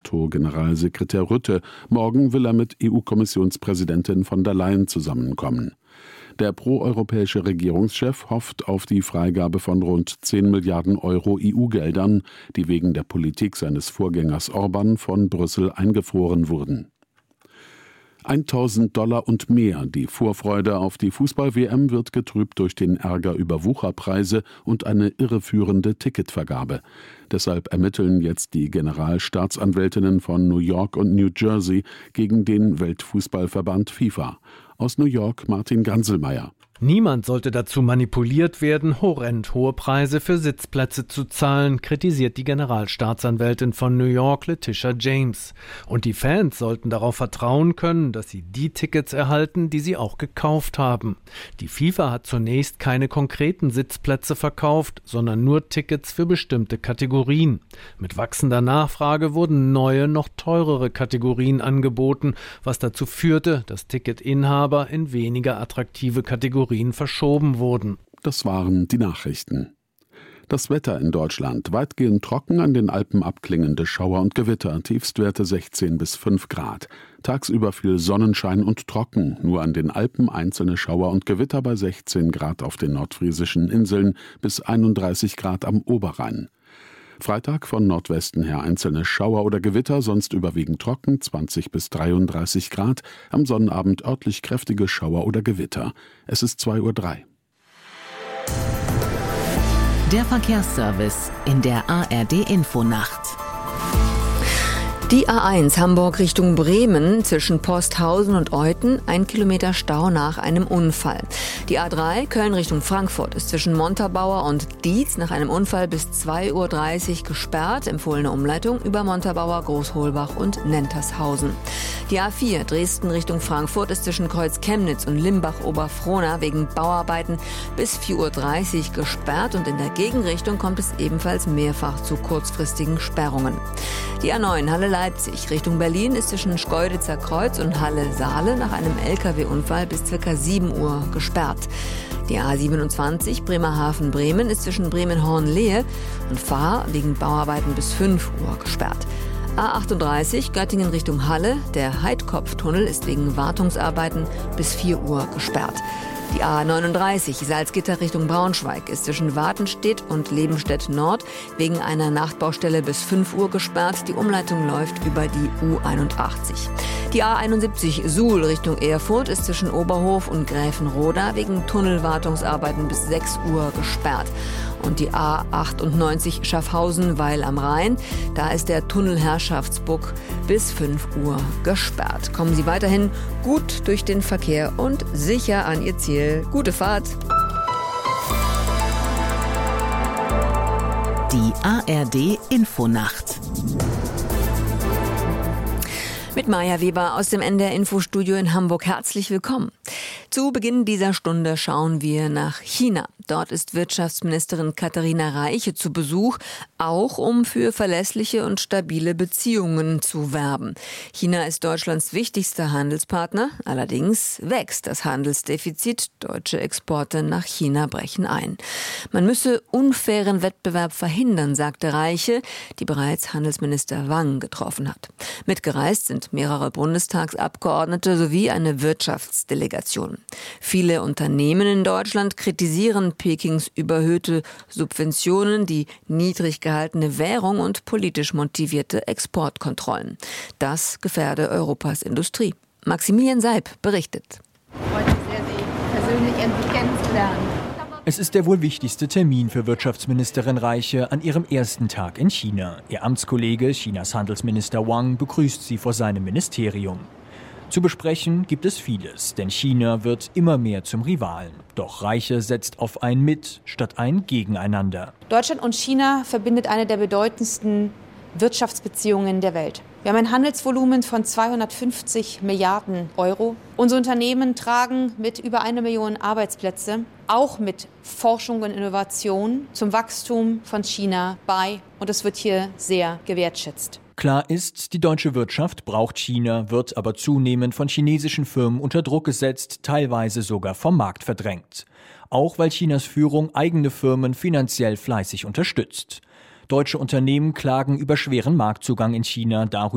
NATO-Generalsekretär Rutte. Morgen will er mit EU-Kommissionspräsidentin von der Leyen zusammenkommen. Der proeuropäische Regierungschef hofft auf die Freigabe von rund 10 Milliarden Euro EU-Geldern, die wegen der Politik seines Vorgängers Orban von Brüssel eingefroren wurden. $1.000 und mehr. Die Vorfreude auf die Fußball-WM wird getrübt durch den Ärger über Wucherpreise und eine irreführende Ticketvergabe. Deshalb ermitteln jetzt die Generalstaatsanwältinnen von New York und New Jersey gegen den Weltfußballverband FIFA. Aus New York Martin Ganselmeier. Niemand sollte dazu manipuliert werden, horrend hohe Preise für Sitzplätze zu zahlen, kritisiert die Generalstaatsanwältin von New York, Letitia James. Und die Fans sollten darauf vertrauen können, dass sie die Tickets erhalten, die sie auch gekauft haben. Die FIFA hat zunächst keine konkreten Sitzplätze verkauft, sondern nur Tickets für bestimmte Kategorien. Mit wachsender Nachfrage wurden neue, noch teurere Kategorien angeboten, was dazu führte, dass Ticketinhaber in weniger attraktive Kategorien verschoben wurden. Das waren die Nachrichten. Das Wetter in Deutschland: weitgehend trocken, an den Alpen abklingende Schauer und Gewitter, Tiefstwerte 16 bis 5 Grad. Tagsüber viel Sonnenschein und trocken, nur an den Alpen einzelne Schauer und Gewitter bei 16 Grad auf den nordfriesischen Inseln bis 31 Grad am Oberrhein. Freitag von Nordwesten her einzelne Schauer oder Gewitter, sonst überwiegend trocken, 20 bis 33 Grad. Am Sonnabend örtlich kräftige Schauer oder Gewitter. Es ist 2:03 Uhr. Der Verkehrsservice in der ARD-Infonacht. Die A1 Hamburg Richtung Bremen zwischen Posthausen und Euthen, 1 Kilometer Stau nach einem Unfall. Die A3 Köln Richtung Frankfurt ist zwischen Montabaur und Dietz nach einem Unfall bis 2:30 Uhr gesperrt. Empfohlene Umleitung über Montabaur, Großholbach und Nentershausen. Die A4 Dresden Richtung Frankfurt ist zwischen Kreuz Chemnitz und Limbach-Oberfrohna wegen Bauarbeiten bis 4:30 Uhr gesperrt und in der Gegenrichtung kommt es ebenfalls mehrfach zu kurzfristigen Sperrungen. Die A9 Halle-Leipzig Richtung Berlin ist zwischen Schkeuditzer Kreuz und Halle-Saale nach einem Lkw-Unfall bis ca. 7 Uhr gesperrt. Die A27 Bremerhaven-Bremen ist zwischen Bremen-Hornlehe und Fahr wegen Bauarbeiten bis 5 Uhr gesperrt. A38 Göttingen Richtung Halle, der Heidkopftunnel ist wegen Wartungsarbeiten bis 4 Uhr gesperrt. Die A39 Salzgitter Richtung Braunschweig ist zwischen Watenstedt und Lebenstedt Nord wegen einer Nachtbaustelle bis 5 Uhr gesperrt. Die Umleitung läuft über die U81. Die A71 Suhl Richtung Erfurt ist zwischen Oberhof und Gräfenroda wegen Tunnelwartungsarbeiten bis 6 Uhr gesperrt. Und die A98 Schaffhausen-Weil am Rhein, da ist der Tunnel Herrschaftsbuck bis 5 Uhr gesperrt. Kommen Sie weiterhin gut durch den Verkehr und sicher an Ihr Ziel. Gute Fahrt! Die ARD-Infonacht. Mit Maja Weber aus dem NDR Infostudio in Hamburg. Herzlich willkommen. Zu Beginn dieser Stunde schauen wir nach China. Dort ist Wirtschaftsministerin Katharina Reiche zu Besuch, auch um für verlässliche und stabile Beziehungen zu werben. China ist Deutschlands wichtigster Handelspartner. Allerdings wächst das Handelsdefizit. Deutsche Exporte nach China brechen ein. Man müsse unfairen Wettbewerb verhindern, sagte Reiche, die bereits Handelsminister Wang getroffen hat. Mitgereist sind mehrere Bundestagsabgeordnete sowie eine Wirtschaftsdelegation. Viele Unternehmen in Deutschland kritisieren Pekings überhöhte Subventionen, die niedrig gehaltene Währung und politisch motivierte Exportkontrollen. Das gefährde Europas Industrie. Maximilian Seib berichtet. Freut mich sehr, Sie persönlich endlich kennenzulernen. Es ist der wohl wichtigste Termin für Wirtschaftsministerin Reiche an ihrem ersten Tag in China. Ihr Amtskollege, Chinas Handelsminister Wang, begrüßt sie vor seinem Ministerium. Zu besprechen gibt es vieles, denn China wird immer mehr zum Rivalen. Doch Reiche setzt auf ein Mit statt ein Gegeneinander. Deutschland und China verbindet eine der bedeutendsten Wirtschaftsbeziehungen der Welt. Wir haben ein Handelsvolumen von 250 Milliarden Euro. Unsere Unternehmen tragen mit über 1 Million Arbeitsplätze, auch mit Forschung und Innovation, zum Wachstum von China bei. Und es wird hier sehr gewertschätzt. Klar ist, die deutsche Wirtschaft braucht China, wird aber zunehmend von chinesischen Firmen unter Druck gesetzt, teilweise sogar vom Markt verdrängt. Auch weil Chinas Führung eigene Firmen finanziell fleißig unterstützt. Deutsche Unternehmen klagen über schweren Marktzugang in China darüber,